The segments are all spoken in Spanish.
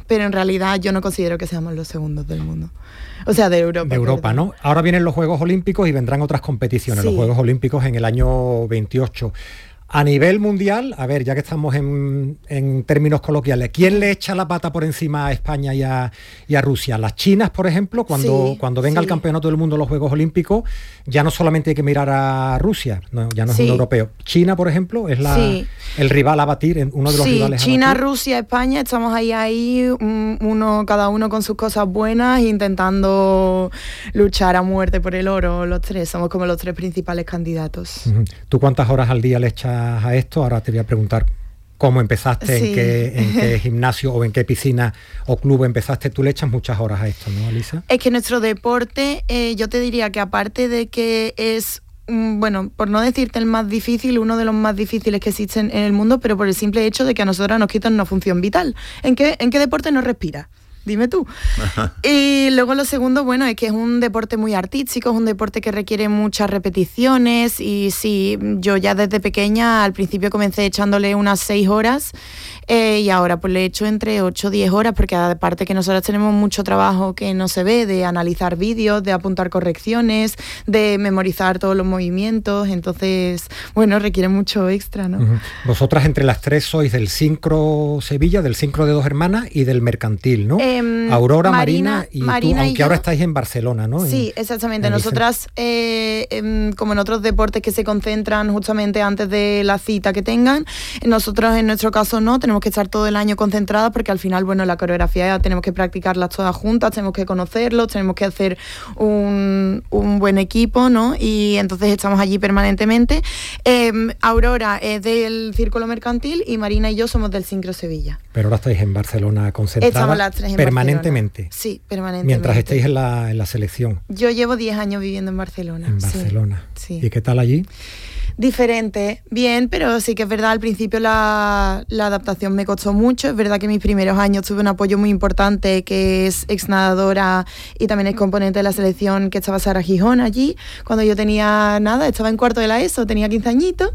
pero en realidad yo no considero que seamos los segundos del mundo. O sea, de Europa. De Europa, ¿no? Ahora vienen los Juegos Olímpicos y vendrán otras competiciones, sí. Los Juegos Olímpicos en el año 28. A nivel mundial, a ver, ya que estamos en términos coloquiales, ¿quién le echa la pata por encima a España y a Rusia? Las chinas, por ejemplo, cuando venga el Campeonato del Mundo, los Juegos Olímpicos, ya no solamente hay que mirar a Rusia, ya no es un europeo. China, por ejemplo, es el rival a batir, uno de los rivales China, a batir. Rusia, España, estamos ahí, cada uno con sus cosas buenas, intentando luchar a muerte por el oro, los tres, somos como los tres principales candidatos. ¿Tú cuántas horas al día le echas a esto? Ahora te voy a preguntar cómo empezaste, en qué gimnasio o en qué piscina o club empezaste. Tú le echas muchas horas a esto, ¿no, Alisa? Es que nuestro deporte, yo te diría que aparte de que es, bueno, por no decirte el más difícil, uno de los más difíciles que existen en el mundo, pero por el simple hecho de que a nosotros nos quitan una función vital. ¿En qué deporte no respiras? Dime tú. Y luego lo segundo, bueno, es que es un deporte muy artístico, es un deporte que requiere muchas repeticiones y sí, yo ya desde pequeña al principio comencé echándole unas 6 horas y ahora pues le echo entre 8 o 10 horas porque aparte que nosotros tenemos mucho trabajo que no se ve, de analizar vídeos, de apuntar correcciones, de memorizar todos los movimientos, entonces, bueno, requiere mucho extra, ¿no? Vosotras entre las tres sois del Sincro Sevilla, del Sincro de Dos Hermanas y del Mercantil, ¿no? Aurora, Marina y tú, aunque ahora estáis en Barcelona, ¿no? Sí, exactamente. Nosotras, como en otros deportes que se concentran justamente antes de la cita que tengan, nosotros en nuestro caso no, tenemos que estar todo el año concentradas porque al final, bueno, la coreografía tenemos que practicarlas todas juntas, tenemos que conocerlos, tenemos que hacer un buen equipo, ¿no? Y entonces estamos allí permanentemente. Aurora es del Círculo Mercantil y Marina y yo somos del Sincro Sevilla. Pero ahora estáis en Barcelona concentradas. Estamos las tres en permanentemente. Barcelona. Sí, permanentemente. Mientras estéis en la selección. Yo llevo 10 años viviendo en Barcelona. En Barcelona. Sí. ¿Y qué tal allí? Diferente, bien, pero sí que es verdad, al principio la adaptación me costó mucho. Es verdad que mis primeros años tuve un apoyo muy importante, que es ex nadadora y también es componente de la selección, que estaba Sara Gijón allí, cuando yo tenía estaba en cuarto de la ESO, tenía 15 añitos.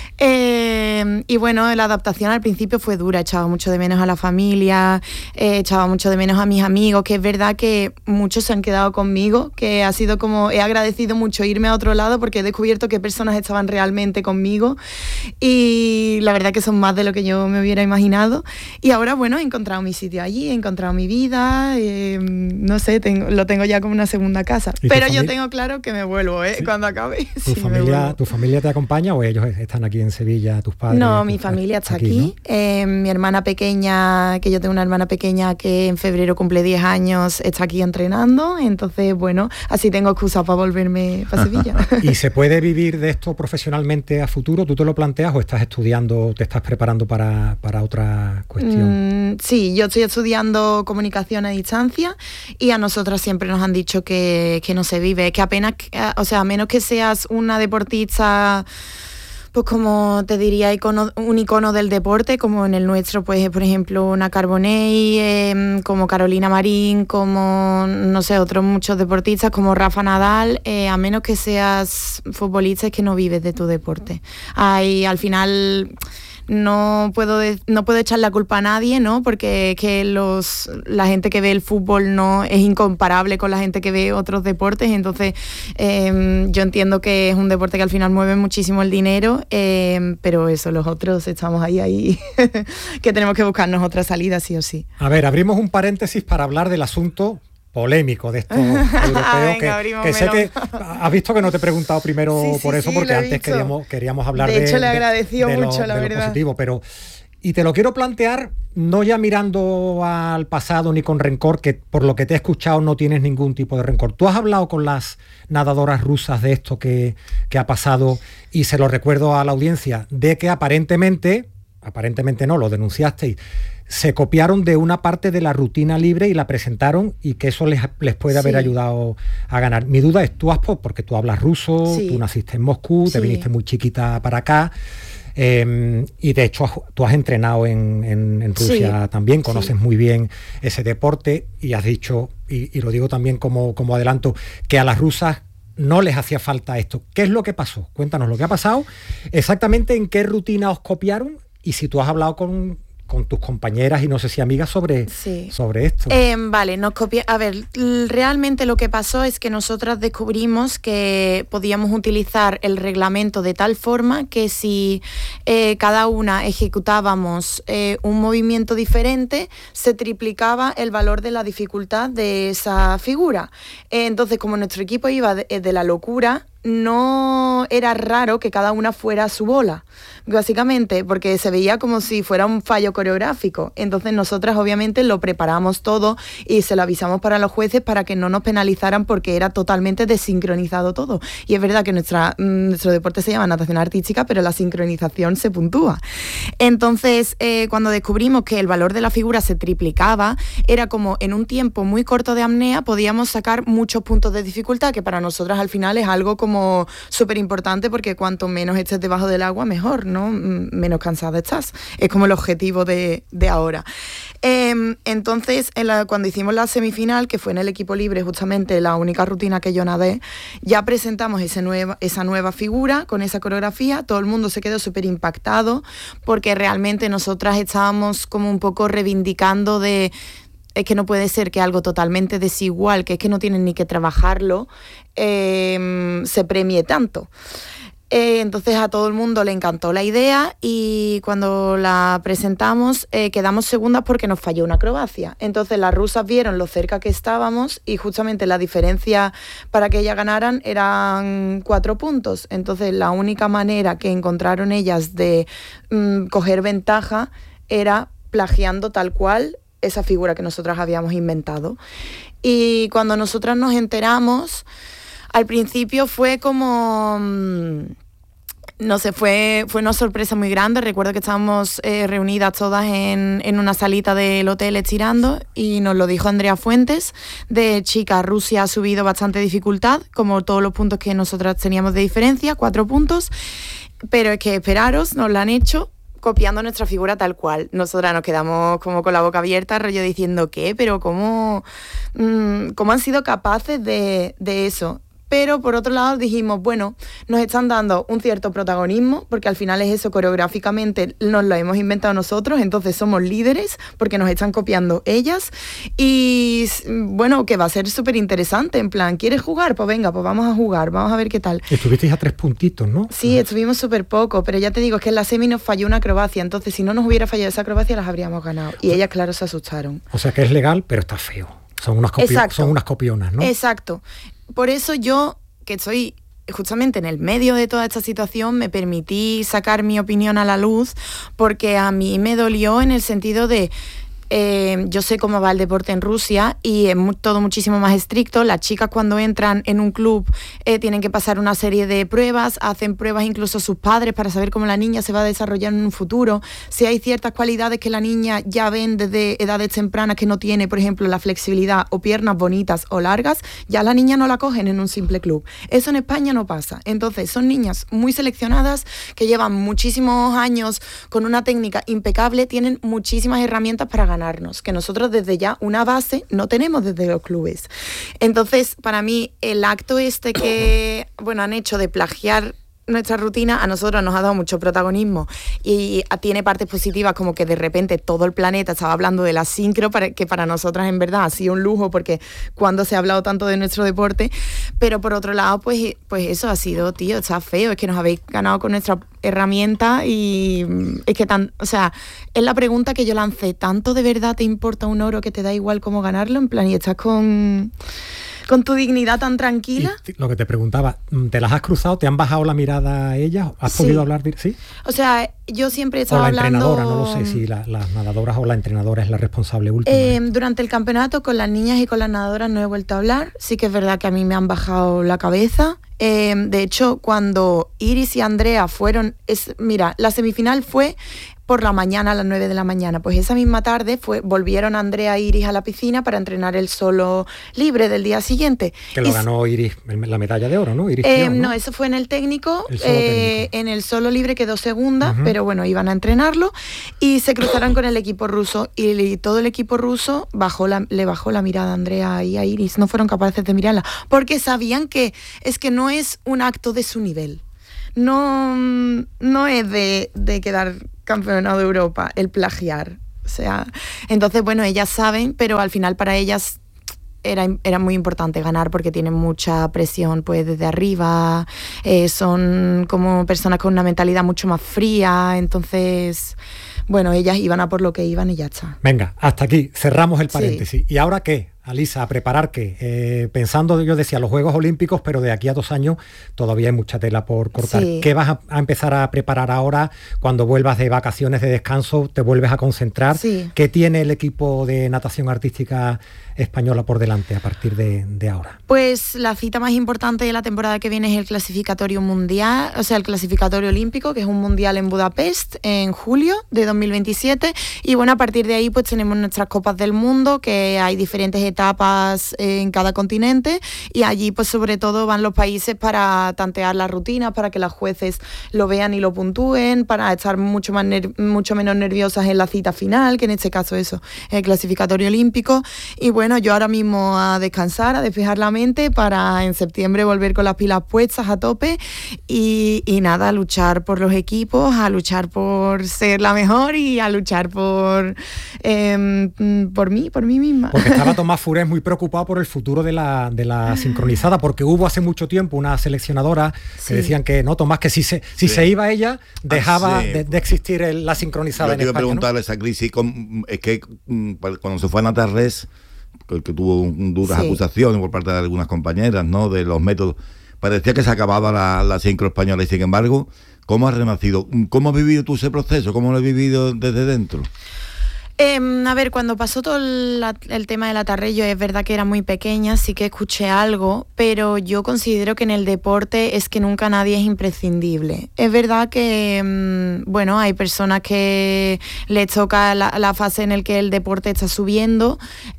Y bueno, la adaptación al principio fue dura, echaba mucho de menos a la familia, echaba mucho de menos a mis amigos, que es verdad que muchos se han quedado conmigo, que ha sido como, he agradecido mucho irme a otro lado porque he descubierto qué personas estaban realmente conmigo y la verdad que son más de lo que yo me hubiera imaginado. Y ahora, bueno, he encontrado mi sitio allí, he encontrado mi vida, no sé, lo tengo ya como una segunda casa. Pero yo tengo claro que me vuelvo, ¿sí? Cuando acabe. ¿Tu familia te acompaña o ellos están aquí en Sevilla, tus padres? No, mi familia está aquí. ¿No? Mi hermana pequeña, que yo tengo una hermana pequeña que en febrero cumple 10 años, está aquí entrenando, entonces bueno, así tengo excusa para volverme para Sevilla. ¿Y se puede vivir de esto profesionalmente a futuro? ¿Tú te lo planteas o estás estudiando, te estás preparando para otra cuestión? Sí, yo estoy estudiando comunicación a distancia y a nosotras siempre nos han dicho que no se vive, que apenas, o sea, a menos que seas una deportista, pues como te diría, un icono del deporte, como en el nuestro, pues por ejemplo una Carbonell, como Carolina Marín, como no sé, otros muchos deportistas como Rafa Nadal, a menos que seas futbolista es que no vives de tu deporte. Al final no puedo echar la culpa a nadie, ¿no? Porque que la gente que ve el fútbol no es incomparable con la gente que ve otros deportes, entonces yo entiendo que es un deporte que al final mueve muchísimo el dinero, pero eso, los otros estamos ahí que tenemos que buscarnos otra salida sí o sí. A ver, abrimos un paréntesis para hablar del asunto polémico de estos europeos, que sé que has visto que no te he preguntado primero por eso, porque antes queríamos hablar de hecho le agradeció mucho, la verdad, positivo, y te lo quiero plantear no ya mirando al pasado ni con rencor, que por lo que te he escuchado no tienes ningún tipo de rencor. ¿Tú has hablado con las nadadoras rusas de esto que ha pasado? Y se lo recuerdo a la audiencia, de que aparentemente no, lo denunciasteis, se copiaron de una parte de la rutina libre y la presentaron, y que eso les puede haber ayudado a ganar. Mi duda es, porque tú hablas ruso, tú naciste en Moscú, te viniste muy chiquita para acá, y de hecho tú has entrenado en Rusia también, conoces muy bien ese deporte, y has dicho, y lo digo también como adelanto, que a las rusas no les hacía falta esto. ¿Qué es lo que pasó? Cuéntanos lo que ha pasado, exactamente en qué rutina os copiaron, y si tú has hablado con con tus compañeras y no sé si amigas sobre esto. Vale, a ver, realmente lo que pasó es que nosotras descubrimos que podíamos utilizar el reglamento de tal forma que si cada una ejecutábamos un movimiento diferente, se triplicaba el valor de la dificultad de esa figura. Entonces, como nuestro equipo iba de la locura, no era raro que cada una fuera a su bola, básicamente, porque se veía como si fuera un fallo coreográfico. Entonces nosotras obviamente lo preparamos todo y se lo avisamos para los jueces para que no nos penalizaran porque era totalmente desincronizado todo. Y es verdad que nuestro deporte se llama natación artística, pero la sincronización se puntúa. Entonces, cuando descubrimos que el valor de la figura se triplicaba, era como en un tiempo muy corto de apnea podíamos sacar muchos puntos de dificultad, que para nosotras al final es algo como súper importante, porque cuanto menos estés debajo del agua, mejor, ¿no? Menos cansada estás. Es como el objetivo de ahora. Entonces, cuando hicimos la semifinal, que fue en el equipo libre, justamente la única rutina que yo nadé, ya presentamos esa nueva figura con esa coreografía. Todo el mundo se quedó súper impactado, porque realmente nosotras estábamos como un poco reivindicando es que no puede ser que algo totalmente desigual, que es que no tienen ni que trabajarlo, se premie tanto. Entonces a todo el mundo le encantó la idea y cuando la presentamos quedamos segundas porque nos falló una acrobacia. Entonces las rusas vieron lo cerca que estábamos y justamente la diferencia para que ellas ganaran eran 4 puntos. Entonces la única manera que encontraron ellas de coger ventaja era plagiando tal cual esa figura que nosotras habíamos inventado. Y cuando nosotras nos enteramos, al principio fue como... no sé, fue una sorpresa muy grande. Recuerdo que estábamos reunidas todas en una salita del hotel estirando y nos lo dijo Andrea Fuentes, de chica, Rusia ha subido bastante dificultad, como todos los puntos que nosotras teníamos de diferencia, 4 puntos, pero es que esperaros, nos la han hecho copiando nuestra figura tal cual. Nosotras nos quedamos como con la boca abierta, rollo diciendo ¿qué? Pero ¿cómo han sido capaces de eso? Pero por otro lado dijimos, bueno, nos están dando un cierto protagonismo, porque al final es eso, coreográficamente nos lo hemos inventado nosotros, entonces somos líderes porque nos están copiando ellas. Y bueno, que va a ser súper interesante, en plan, ¿quieres jugar? Pues venga, pues vamos a jugar, vamos a ver qué tal. Estuvisteis a 3 puntitos, ¿no? Sí, estuvimos súper poco, pero ya te digo, es que en la semi nos falló una acrobacia, entonces si no nos hubiera fallado esa acrobacia las habríamos ganado. Y ellas, claro, se asustaron. O sea que es legal, pero está feo. Son unas copionas, ¿no? Exacto. Por eso yo, que estoy justamente en el medio de toda esta situación, me permití sacar mi opinión a la luz, porque a mí me dolió en el sentido de... yo sé cómo va el deporte en Rusia y es todo muchísimo más estricto. Las chicas cuando entran en un club tienen que pasar una serie de pruebas, hacen pruebas incluso sus padres para saber cómo la niña se va a desarrollar en un futuro. Si hay ciertas cualidades que la niña ya ven desde edades tempranas que no tiene, por ejemplo, la flexibilidad o piernas bonitas o largas, ya la niña no la cogen en un simple club. Eso en España no pasa. Entonces son niñas muy seleccionadas que llevan muchísimos años con una técnica impecable, tienen muchísimas herramientas para ganar, que nosotros desde ya una base no tenemos desde los clubes. Entonces, para mí, el acto que han hecho de plagiar nuestra rutina, a nosotros nos ha dado mucho protagonismo y tiene partes positivas, como que de repente todo el planeta estaba hablando de la sincro, que para nosotras en verdad ha sido un lujo, porque cuando se ha hablado tanto de nuestro deporte, pero por otro lado, pues eso ha sido, tío, está feo, es que nos habéis ganado con nuestra herramienta y es que es la pregunta que yo lancé, ¿tanto de verdad te importa un oro que te da igual cómo ganarlo? En plan, y estás con tu dignidad tan tranquila. Y lo que te preguntaba, ¿te las has cruzado? ¿Te han bajado la mirada a ellas? ¿Has podido hablar? ¿Sí? O sea, yo siempre he estado hablando... O la entrenadora, no lo sé si las nadadoras o la entrenadora es la responsable última. Durante el campeonato con las niñas y con las nadadoras no he vuelto a hablar. Sí que es verdad que a mí me han bajado la cabeza. De hecho, cuando Iris y Andrea fueron... Mira, la semifinal fue por la mañana, a las 9 de la mañana. Pues esa misma tarde volvieron Andrea e Iris a la piscina para entrenar el solo libre del día siguiente. Que lo ganó Iris, la medalla de oro, ¿no? Iris ¿no? Eso fue en el técnico. En el solo libre quedó segunda, pero bueno, iban a entrenarlo y se cruzaron con el equipo ruso y todo el equipo ruso le bajó la mirada a Andrea y a Iris. No fueron capaces de mirarla porque sabían que es que no es un acto de su nivel. No es de quedar campeonato de Europa, el plagiar. O sea, entonces, bueno, ellas saben, pero al final para ellas era muy importante ganar porque tienen mucha presión pues desde arriba, son como personas con una mentalidad mucho más fría, entonces, bueno, ellas iban a por lo que iban y ya está. Venga, hasta aquí, cerramos el paréntesis. ¿Y ahora qué, Alisa? ¿A preparar qué? Pensando, yo decía, los Juegos Olímpicos, pero de aquí a 2 años todavía hay mucha tela por cortar. Sí. ¿Qué vas a empezar a preparar ahora cuando vuelvas de vacaciones, de descanso, te vuelves a concentrar? Sí. ¿Qué tiene el equipo de natación artística española por delante a partir de ahora? Pues la cita más importante de la temporada que viene es el clasificatorio mundial, o sea, el clasificatorio olímpico, que es un mundial en Budapest en julio de 2027. Y bueno, a partir de ahí pues tenemos nuestras copas del mundo, que hay diferentes etapas en cada continente, y allí pues sobre todo van los países para tantear las rutinas, para que las jueces lo vean y lo puntúen, para estar mucho menos nerviosas en la cita final, que en este caso eso, el clasificatorio olímpico. Y bueno, yo ahora mismo a descansar, a despejar la mente para en septiembre volver con las pilas puestas a tope y nada, a luchar por los equipos, a luchar por ser la mejor y a luchar por mí misma. Porque estaba Tomás Furés muy preocupado por el futuro de la sincronizada, porque hubo hace mucho tiempo una seleccionadora que decían que no, Tomás, que si se iba ella, dejaba de existir la sincronizada en España. Yo te iba a preguntarle, ¿no? Esa crisis, es que cuando se fue a Natarres, el que tuvo duras acusaciones por parte de algunas compañeras, ¿no?, de los métodos, parecía que se acababa la sincro española, y sin embargo, ¿cómo has renacido? ¿Cómo has vivido tú ese proceso? ¿Cómo lo has vivido desde dentro? A ver, cuando pasó todo el tema del atarrello, es verdad que era muy pequeña, sí que escuché algo, pero yo considero que en el deporte es que nunca nadie es imprescindible. Es verdad que, bueno, hay personas que les toca la fase en la que el deporte está subiendo,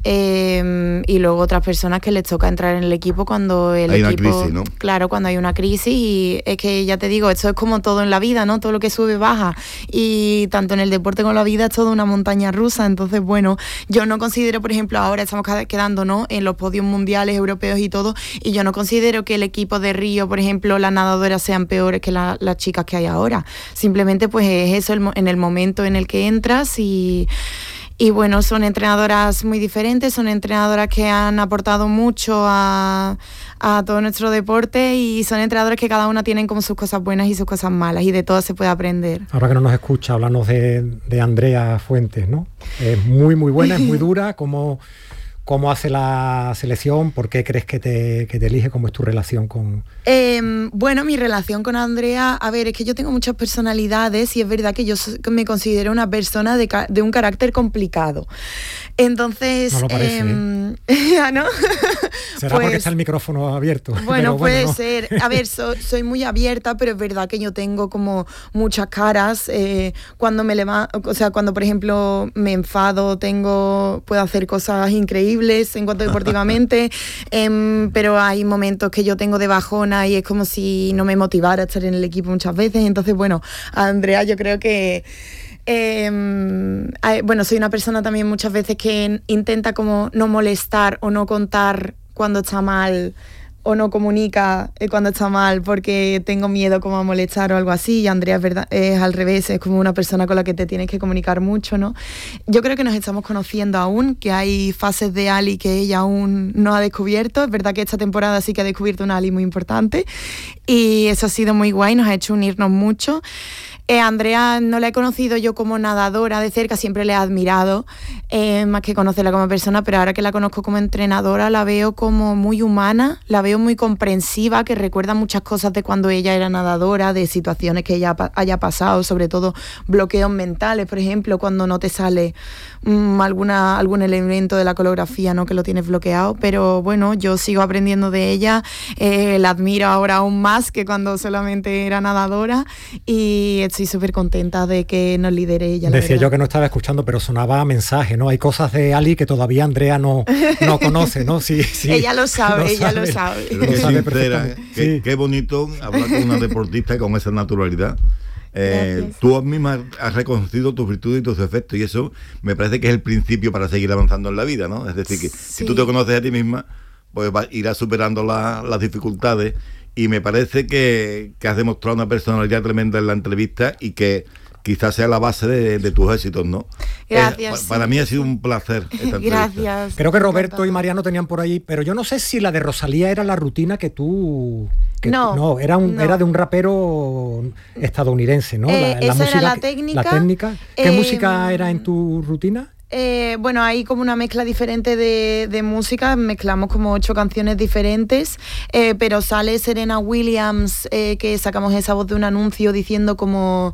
y luego otras personas que les toca entrar en el equipo cuando el hay equipo... una crisis, ¿no? Claro, cuando hay una crisis, y es que ya te digo, esto es como todo en la vida, ¿no? Todo lo que sube baja, y tanto en el deporte como en la vida es toda una montaña rusa. Entonces, bueno, yo no considero, por ejemplo, ahora estamos quedando, ¿no?, en los podios mundiales, europeos y todo, y yo no considero que el equipo de Río, por ejemplo, las nadadoras sean peores que las chicas que hay ahora. Simplemente, pues es eso, en el momento en el que entras y bueno, son entrenadoras muy diferentes, son entrenadoras que han aportado mucho a todo nuestro deporte, y son entrenadoras que cada una tienen como sus cosas buenas y sus cosas malas, y de todas se puede aprender. Ahora que no nos escucha, háblanos de Andrea Fuentes, ¿no? Es muy buena, es muy dura. ¿Cómo hace la selección? ¿Por qué crees que te elige? ¿Cómo es tu relación con...? Bueno, mi relación con Andrea, a ver, es que yo tengo muchas personalidades y es verdad que yo me considero una persona de un carácter complicado. Entonces... No lo parece, ¿no? ¿Será porque está el micrófono abierto? Bueno, puede ¿no? ser. A ver, soy muy abierta, pero es verdad que yo tengo como muchas caras. Cuando me levanto, o sea, cuando por ejemplo me enfado, puedo hacer cosas increíbles en cuanto deportivamente, pero hay momentos que yo tengo de bajona y es como si no me motivara a estar en el equipo muchas veces. Entonces, bueno, a Andrea yo creo que... bueno, soy una persona también muchas veces que intenta como no molestar o no contar cuando está mal, o no comunica cuando está mal porque tengo miedo como a molestar o algo así, y Andrea es verdad, es al revés, es como una persona con la que te tienes que comunicar mucho, ¿no? Yo creo que nos estamos conociendo aún, que hay fases de Ali que ella aún no ha descubierto. Es verdad que esta temporada sí que ha descubierto una Ali muy importante y eso ha sido muy guay, nos ha hecho unirnos mucho. Andrea no la he conocido yo como nadadora de cerca, siempre le he admirado, más que conocerla como persona, pero ahora que la conozco como entrenadora la veo como muy humana, la veo muy comprensiva, que recuerda muchas cosas de cuando ella era nadadora, de situaciones que ella haya pasado, sobre todo bloqueos mentales, por ejemplo, cuando no te sale algún elemento de la coreografía, ¿no?, que lo tienes bloqueado. Pero bueno, yo sigo aprendiendo de ella, la admiro ahora aún más que cuando solamente era nadadora, y estoy súper contenta de que nos lidere ella. Decía yo que no estaba escuchando, pero sonaba mensaje, ¿no? Hay cosas de Ali que todavía Andrea no conoce, ¿no? Sí, ella lo sabe, ella lo sabe. Pero sincera, qué bonito hablar con una deportista con esa naturalidad. Tú misma has reconocido tus virtudes y tus defectos, y eso me parece que es el principio para seguir avanzando en la vida, ¿no? Es decir, que si tú te conoces a ti misma, pues irás superando las dificultades, y me parece que has demostrado una personalidad tremenda en la entrevista, y que quizás sea la base de tus éxitos, ¿no? Gracias. Para mí ha sido un placer esta entrevista. Gracias. Creo que Roberto y Mariano tenían por ahí, pero yo no sé si la de Rosalía era la rutina que tú... No, era de un rapero estadounidense, ¿no? Esa música, era la técnica. La técnica. ¿Qué música era en tu rutina? Bueno, hay como una mezcla diferente de música, mezclamos como 8 canciones diferentes, pero sale Serena Williams, que sacamos esa voz de un anuncio diciendo como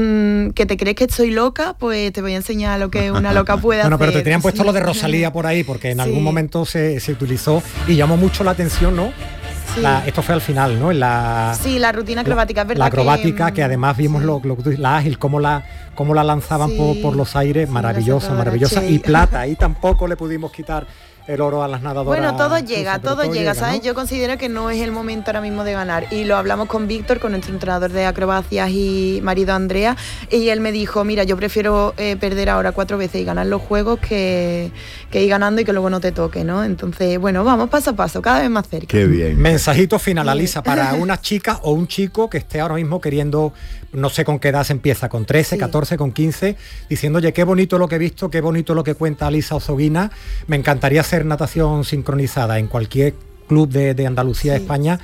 que te crees que estoy loca, pues te voy a enseñar lo que una loca puede hacer. Bueno, pero te tenían puesto lo de Rosalía por ahí, porque en algún momento se utilizó y llamó mucho la atención, ¿no? Sí. Esto fue al final, ¿no? Sí, la rutina acrobática, es verdad. La acrobática, que además vimos la ágil, cómo la lanzaban por los aires, maravillosa. Y plata, ahí tampoco le pudimos quitar el oro a las nadadoras. Bueno, todo llega, ¿sabes? ¿no? Yo considero que no es el momento ahora mismo de ganar. Y lo hablamos con Víctor, con nuestro entrenador de acrobacias y marido Andrea, y él me dijo, mira, yo prefiero perder ahora 4 veces y ganar los juegos que ir ganando y que luego no te toque, ¿no? Entonces, bueno, vamos paso a paso, cada vez más cerca. Qué bien. Mensajito final, Alisa, para una chica o un chico que esté ahora mismo queriendo, no sé con qué edad se empieza, con 13, 14, con 15, diciendo, oye, qué bonito lo que he visto, qué bonito lo que cuenta Alisa Ozoguina, me encantaría hacer natación sincronizada en cualquier club de Andalucía, España,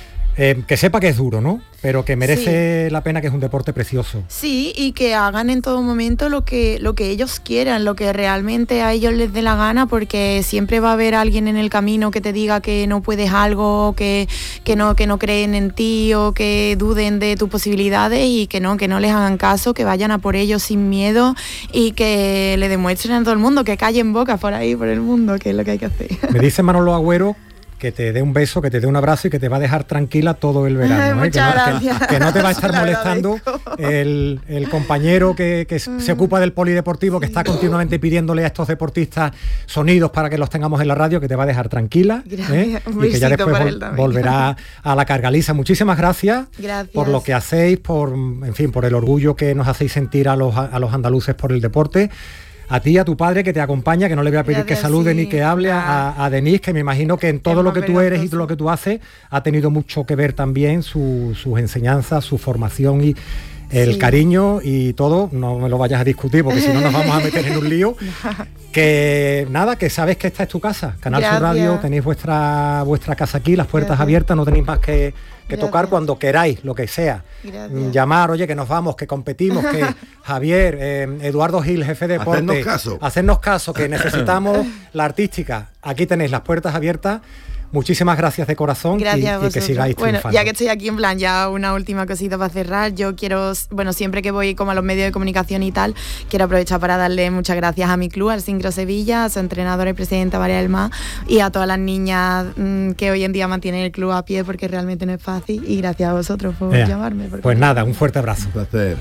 que sepa que es duro, ¿no? Pero que merece la pena, que es un deporte precioso. Sí, y que hagan en todo momento lo que ellos quieran, lo que realmente a ellos les dé la gana, porque siempre va a haber alguien en el camino que te diga que no puedes algo, que no creen en ti o que duden de tus posibilidades, y que no les hagan caso, que vayan a por ellos sin miedo y que le demuestren a todo el mundo, que callen bocas por ahí, por el mundo, que es lo que hay que hacer. Me dice Manolo Agüero que te dé un beso, que te dé un abrazo y que te va a dejar tranquila todo el verano. Muchas gracias. Que no te va a estar molestando el compañero que se ocupa del polideportivo, que está continuamente pidiéndole a estos deportistas sonidos para que los tengamos en la radio, que te va a dejar tranquila. Y que ya después volverá a la carga. Lisa, muchísimas gracias por lo que hacéis, por el orgullo que nos hacéis sentir a los andaluces por el deporte. A ti y a tu padre, que te acompaña, que no le voy a pedir que salude ni que hable, a Denise, que me imagino que en todo lo que tú eres y todo lo que tú haces ha tenido mucho que ver también sus enseñanzas, su formación y el cariño y todo. No me lo vayas a discutir, porque si no nos vamos a meter en un lío. Que nada, que sabes que esta es tu casa, Canal Sur Radio, tenéis vuestra casa aquí, las puertas abiertas, no tenéis más que tocar cuando queráis, lo que sea. Llamar, oye, que nos vamos, que competimos, que Javier, Eduardo Gil, jefe de deporte, hacernos caso, que necesitamos la artística. Aquí tenéis las puertas abiertas. Muchísimas gracias de corazón. Gracias y que sigáis triunfando. Bueno, ya que estoy aquí, en plan, ya una última cosita para cerrar. Yo quiero, siempre que voy como a los medios de comunicación y tal, quiero aprovechar para darle muchas gracias a mi club, al Sincro Sevilla, a su entrenadora y presidenta María del Mar, y a todas las niñas que hoy en día mantienen el club a pie, porque realmente no es fácil, y gracias a vosotros por llamarme. Pues nada, un fuerte abrazo. Un placer.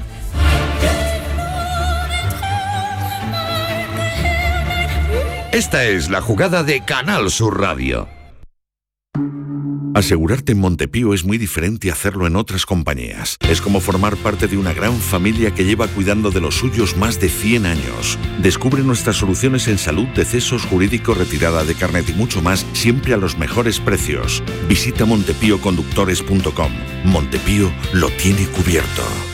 Esta es la jugada de Canal Sur Radio. Asegurarte en Montepío es muy diferente a hacerlo en otras compañías. Es como formar parte de una gran familia que lleva cuidando de los suyos más de 100 años. Descubre nuestras soluciones en salud, decesos, jurídico, retirada de carnet y mucho más, siempre a los mejores precios. Visita montepíoconductores.com. Montepío lo tiene cubierto.